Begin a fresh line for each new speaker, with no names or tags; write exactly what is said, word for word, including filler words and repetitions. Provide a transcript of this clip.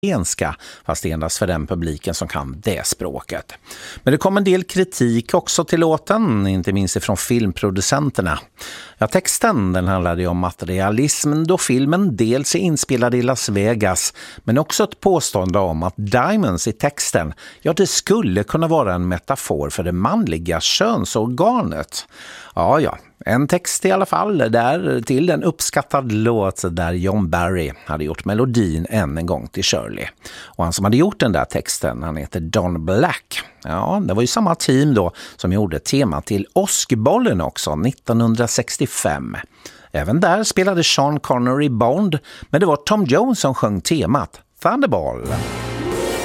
enska, fast endast för den publiken som kan det språket. Men det kom en del kritik också till låten, inte minst ifrån filmproducenterna. Ja, texten den handlade ju om materialism då filmen dels är inspelad i Las Vegas, men också ett påstående om att diamonds i texten, ja det skulle kunna vara en metafor för det manliga könsorganet. Ja, ja. En text i alla fall där till en uppskattad låt där John Barry hade gjort melodin än en gång till Shirley. Och han som hade gjort den där texten, han heter Don Black. Ja, det var ju samma team då som gjorde tema till Oscarbollen också nittonhundrasextiofem. Även där spelade Sean Connery Bond, men det var Tom Jones som sjöng temat Thunderball.